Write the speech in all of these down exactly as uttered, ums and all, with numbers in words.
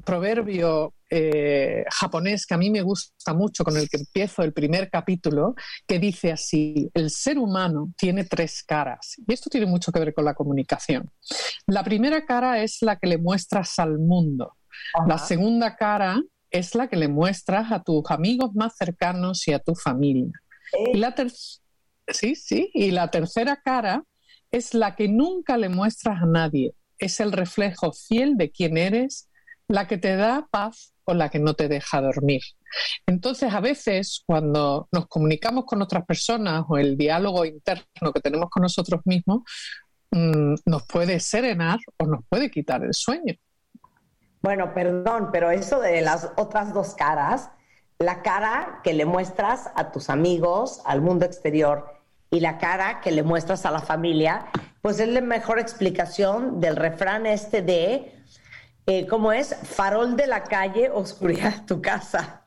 proverbio eh, japonés que a mí me gusta mucho, con el que empiezo el primer capítulo, que dice así: el ser humano tiene tres caras. Y esto tiene mucho que ver con la comunicación. La primera cara es la que le muestras al mundo. Ajá. La segunda cara es la que le muestras a tus amigos más cercanos y a tu familia. ¿Eh? Y la ter- sí, sí. Y la tercera cara es la que nunca le muestras a nadie. Es el reflejo fiel de quién eres, la que te da paz o la que no te deja dormir. Entonces, a veces, cuando nos comunicamos con otras personas o el diálogo interno que tenemos con nosotros mismos, mmm, nos puede serenar o nos puede quitar el sueño. Bueno, perdón, pero eso de las otras dos caras, la cara que le muestras a tus amigos, al mundo exterior, y la cara que le muestras a la familia, pues es la mejor explicación del refrán este de, eh, ¿cómo es? Farol de la calle, oscuridad de tu casa.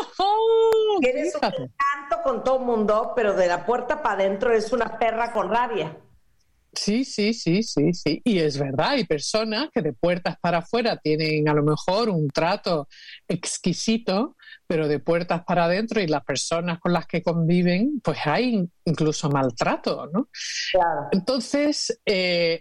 Oh, eres un encanto con todo el mundo, pero de la puerta para adentro eres una perra con rabia. Sí, sí, sí, sí, sí. Y es verdad, hay personas que de puertas para afuera tienen a lo mejor un trato exquisito, pero de puertas para adentro y las personas con las que conviven, pues hay incluso maltrato, ¿no? Claro. Entonces, eh,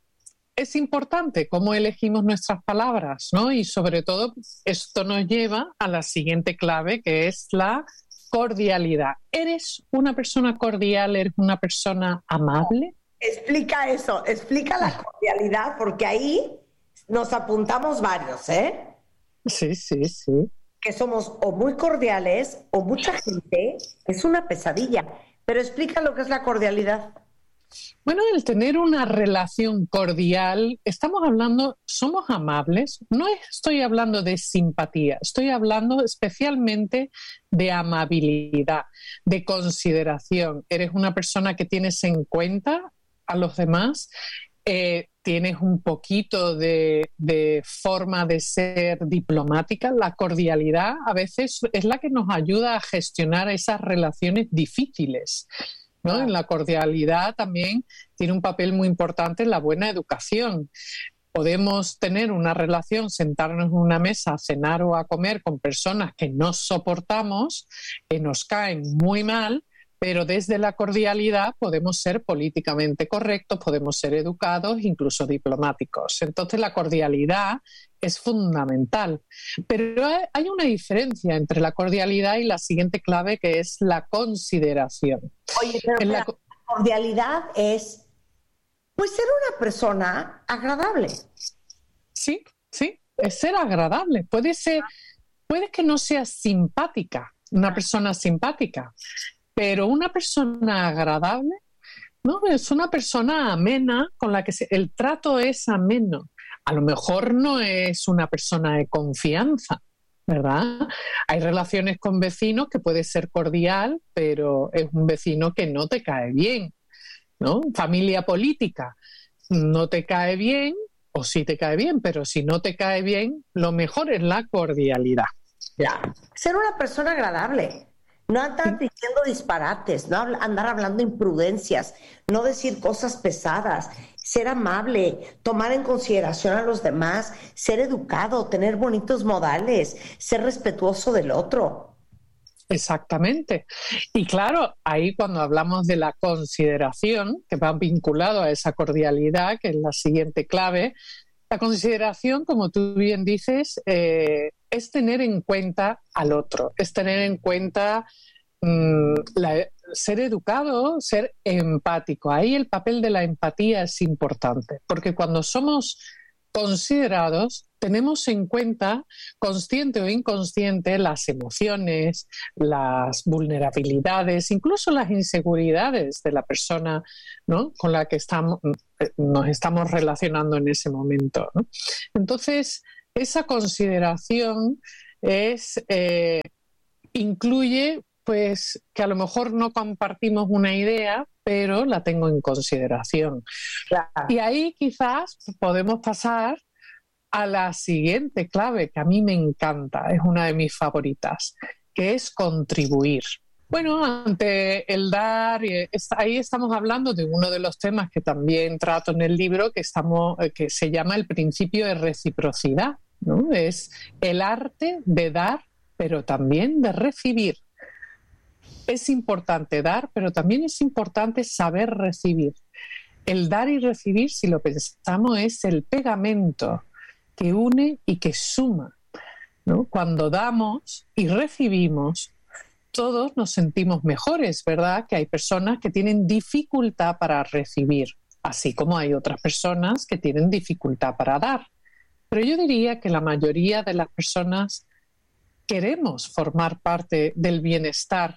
es importante cómo elegimos nuestras palabras, ¿no? Y sobre todo, esto nos lleva a la siguiente clave, que es la cordialidad. ¿Eres una persona cordial? ¿Eres una persona amable? Explica eso, explica la cordialidad, porque ahí nos apuntamos varios, ¿eh? Sí, sí, sí. Que somos o muy cordiales o mucha gente es una pesadilla. Pero explica lo que es la cordialidad. Bueno, el tener una relación cordial, estamos hablando, somos amables, no estoy hablando de simpatía, estoy hablando especialmente de amabilidad, de consideración. Eres una persona que tienes en cuenta a los demás, eh, tienes un poquito de, de forma de ser diplomática. La cordialidad a veces es la que nos ayuda a gestionar esas relaciones difíciles, ¿no? En la cordialidad también tiene un papel muy importante en la buena educación. Podemos tener una relación, sentarnos en una mesa a cenar o a comer con personas que no soportamos, que nos caen muy mal, pero desde la cordialidad podemos ser políticamente correctos, podemos ser educados, incluso diplomáticos. Entonces la cordialidad es fundamental. Pero hay una diferencia entre la cordialidad y la siguiente clave, que es la consideración. Oye, pero en la... la... la cordialidad es, pues, ser una persona agradable. Sí, sí, es ser agradable. Puede ser, puede que no seas simpática, una persona simpática, pero una persona agradable, ¿no? Es una persona amena con la que se, el trato es ameno. A lo mejor no es una persona de confianza, ¿verdad? Hay relaciones con vecinos que puede ser cordial, pero es un vecino que no te cae bien, ¿no? Familia política, no te cae bien o sí te cae bien, pero si no te cae bien, lo mejor es la cordialidad. Ya. Ser una persona agradable. No andar sí. diciendo disparates, no andar hablando imprudencias, no decir cosas pesadas, ser amable, tomar en consideración a los demás, ser educado, tener bonitos modales, ser respetuoso del otro. Exactamente. Y claro, ahí cuando hablamos de la consideración, que va vinculado a esa cordialidad, que es la siguiente clave, la consideración, como tú bien dices, eh, es tener en cuenta al otro, es tener en cuenta mmm, la, ser educado, ser empático. Ahí el papel de la empatía es importante, porque cuando somos considerados, tenemos en cuenta, consciente o inconsciente, las emociones, las vulnerabilidades, incluso las inseguridades de la persona, ¿no?, con la que estamos, nos estamos relacionando en ese momento, ¿no? Entonces, esa consideración es, eh, incluye pues que a lo mejor no compartimos una idea, pero la tengo en consideración. Claro. Y ahí quizás podemos pasar a la siguiente clave, que a mí me encanta, es una de mis favoritas, que es contribuir. Bueno, ante el dar, ahí estamos hablando de uno de los temas que también trato en el libro, que, estamos, que se llama el principio de reciprocidad, ¿no? Es el arte de dar, pero también de recibir. Es importante dar, pero también es importante saber recibir. El dar y recibir, si lo pensamos, es el pegamento que une y que suma, ¿no? Cuando damos y recibimos, todos nos sentimos mejores, ¿verdad? Que hay personas que tienen dificultad para recibir, así como hay otras personas que tienen dificultad para dar. Pero yo diría que la mayoría de las personas queremos formar parte del bienestar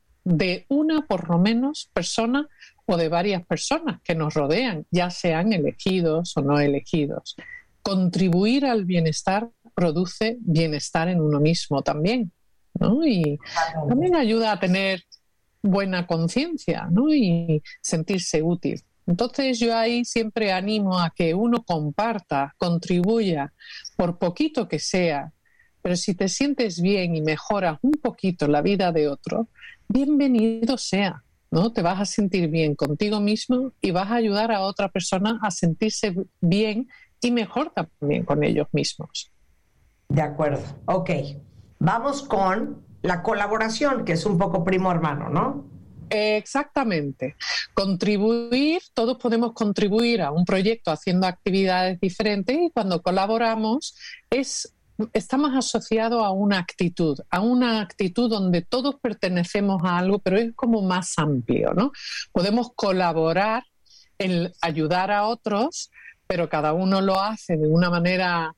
de una, por lo menos, persona o de varias personas que nos rodean, ya sean elegidos o no elegidos. Contribuir al bienestar produce bienestar en uno mismo también, ¿no? Y también ayuda a tener buena conciencia, ¿no? Y sentirse útil. Entonces yo ahí siempre animo a que uno comparta, contribuya, por poquito que sea, pero si te sientes bien y mejoras un poquito la vida de otro, bienvenido sea, ¿no? Te vas a sentir bien contigo mismo y vas a ayudar a otra persona a sentirse bien y mejor también con ellos mismos. De acuerdo. Ok. Vamos con la colaboración, que es un poco primo hermano, ¿no? Exactamente. Contribuir, todos podemos contribuir a un proyecto haciendo actividades diferentes y cuando colaboramos es, está más asociado a una actitud, a una actitud donde todos pertenecemos a algo, pero es como más amplio, ¿no? Podemos colaborar en ayudar a otros, pero cada uno lo hace de una manera,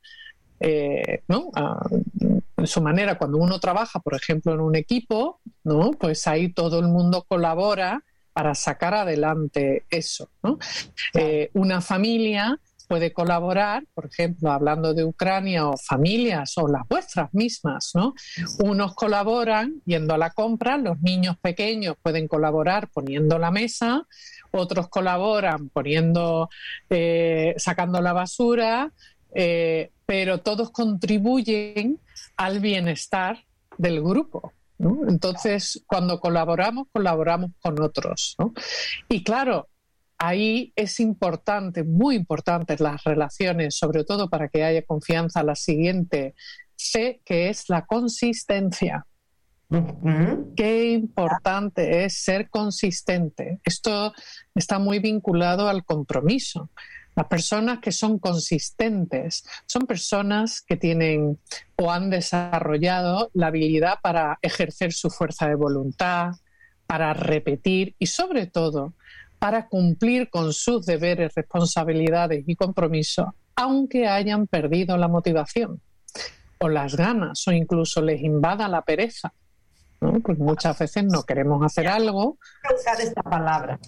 eh, ¿no? Uh, de su manera. Cuando uno trabaja, por ejemplo, en un equipo, ¿no? Pues ahí todo el mundo colabora para sacar adelante eso, ¿no? Eh, una familia puede colaborar, por ejemplo, hablando de Ucrania, o familias o las vuestras mismas, ¿no? Unos colaboran yendo a la compra, los niños pequeños pueden colaborar poniendo la mesa, otros colaboran poniendo, eh, sacando la basura, eh, pero todos contribuyen al bienestar del grupo, ¿no? Entonces, cuando colaboramos, colaboramos con otros, ¿no? Y claro, ahí es importante, muy importante las relaciones, sobre todo para que haya confianza, la siguiente C, que es la consistencia. Uh-huh. Qué importante es ser consistente. Esto está muy vinculado al compromiso. Las personas que son consistentes son personas que tienen o han desarrollado la habilidad para ejercer su fuerza de voluntad, para repetir y sobre todo para cumplir con sus deberes, responsabilidades y compromisos, aunque hayan perdido la motivación o las ganas o incluso les invada la pereza, ¿no? Pues muchas veces no queremos hacer algo. Voy a usar esta palabra.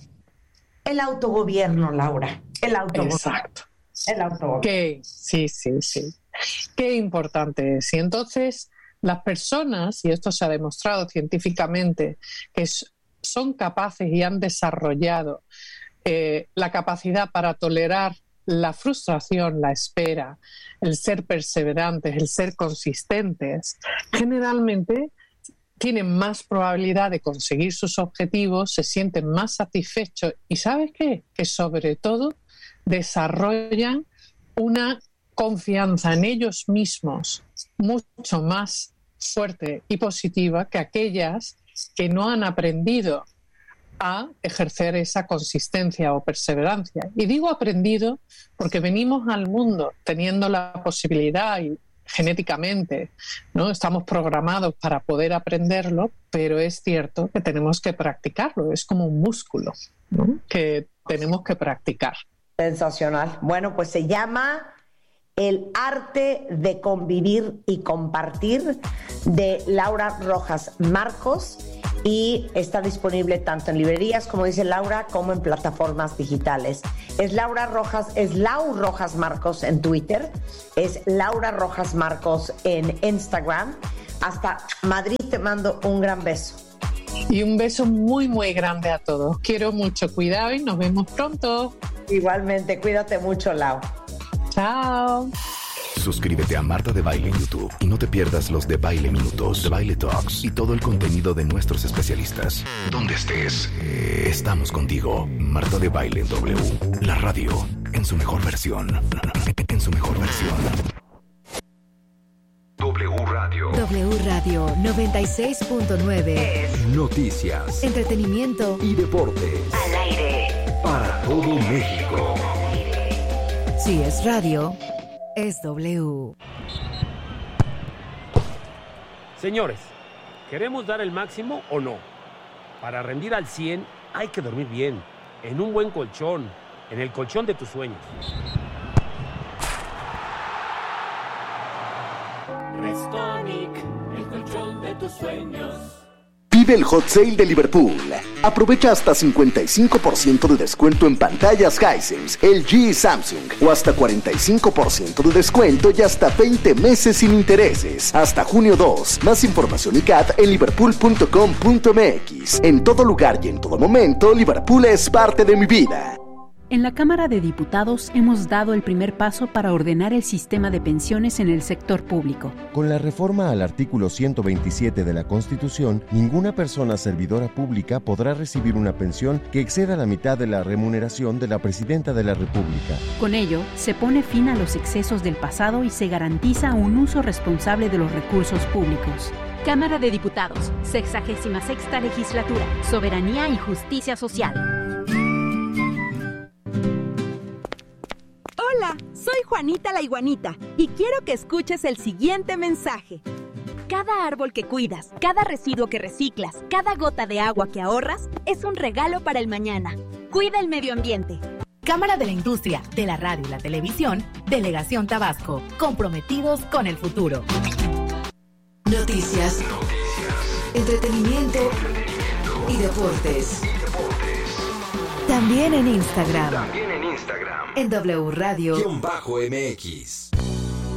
El autogobierno, Laura. El autogobierno. Exacto. El autogobierno. Qué, sí, sí, sí. Qué importante es. Y entonces las personas, y esto se ha demostrado científicamente, que es, son capaces y han desarrollado eh, la capacidad para tolerar la frustración, la espera, el ser perseverantes, el ser consistentes, generalmente tienen más probabilidad de conseguir sus objetivos, se sienten más satisfechos y ¿sabes qué? Que sobre todo desarrollan una confianza en ellos mismos mucho más fuerte y positiva que aquellas que no han aprendido a ejercer esa consistencia o perseverancia. Y digo aprendido porque venimos al mundo teniendo la posibilidad y genéticamente, ¿no? Estamos programados para poder aprenderlo, pero es cierto que tenemos que practicarlo, es como un músculo, ¿no? Que tenemos que practicar. Sensacional. Bueno, pues se llama El arte de convivir y compartir, de Laura Rojas Marcos, y está disponible tanto en librerías, como dice Laura, como en plataformas digitales. Es Laura Rojas, es Lau Rojas Marcos en Twitter, es Laura Rojas Marcos en Instagram. Hasta Madrid te mando un gran beso. Y un beso muy, muy grande a todos. Quiero mucho, cuidado y nos vemos pronto. Igualmente, cuídate mucho, Lau. Chao. Suscríbete a Marta de Baile en YouTube y no te pierdas los de Baile Minutos, de Baile Talks y todo el contenido de nuestros especialistas. Donde estés, estamos contigo. Marta de Baile W, la radio en su mejor versión. En su mejor versión. Radio. W Radio noventa y seis punto nueve es noticias, entretenimiento y deportes. Al aire. Para todo México. Si es radio, es W. Señores, ¿queremos dar el máximo o no? Para rendir al cien hay que dormir bien, en un buen colchón, en el colchón de tus sueños. Restonic, el colchón de tus sueños. Vive el Hot Sale de Liverpool. Aprovecha hasta cincuenta y cinco por ciento de descuento en pantallas Hisense, L G y Samsung. O hasta cuarenta y cinco por ciento de descuento y hasta veinte meses sin intereses. Hasta junio dos. Más información y C A T en liverpool punto com punto m x. En todo lugar y en todo momento, Liverpool es parte de mi vida. En la Cámara de Diputados hemos dado el primer paso para ordenar el sistema de pensiones en el sector público. Con la reforma al artículo ciento veintisiete de la Constitución, ninguna persona servidora pública podrá recibir una pensión que exceda la mitad de la remuneración de la Presidenta de la República. Con ello, se pone fin a los excesos del pasado y se garantiza un uso responsable de los recursos públicos. Cámara de Diputados, sexagésima sexta legislatura, Soberanía y Justicia Social. Hola, soy Juanita la Iguanita y quiero que escuches el siguiente mensaje. Cada árbol que cuidas, cada residuo que reciclas, cada gota de agua que ahorras es un regalo para el mañana. Cuida el medio ambiente. Cámara de la Industria, de la Radio y la Televisión, Delegación Tabasco, comprometidos con el futuro. Noticias, Noticias. Entretenimiento, Entretenimiento. Y deportes. También en Instagram. También en Instagram. En W Radio. Guión bajo M X.